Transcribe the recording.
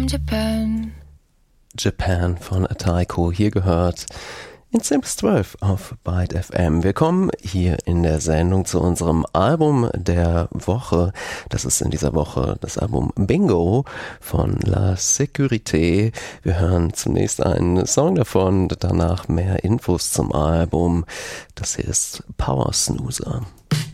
Japan. Japan von Taiko, hier gehört in 10 bis 12 auf Byte FM. Willkommen hier in der Sendung zu unserem Album der Woche. Das ist in dieser Woche das Album Bingo von La Sécurité. Wir hören zunächst einen Song davon, danach mehr Infos zum Album. Das hier ist Power Snoozer.